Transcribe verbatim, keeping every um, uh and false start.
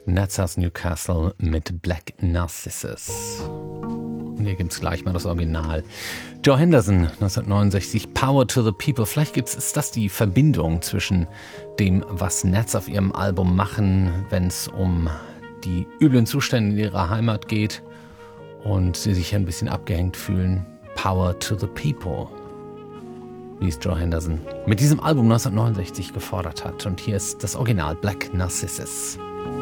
Nazareth Newcastle mit Black Narcissus. Und hier gibt es gleich mal das Original. Joe Henderson, neunzehnhundertneunundsechzig, Power to the People. Vielleicht gibt's, ist das die Verbindung zwischen dem, was Nats auf ihrem Album machen, wenn es um die üblen Zustände in ihrer Heimat geht und sie sich ein bisschen abgehängt fühlen. Power to the People, wie es Joe Henderson mit diesem Album neunzehnhundertneunundsechzig gefordert hat. Und hier ist das Original Black Narcissus.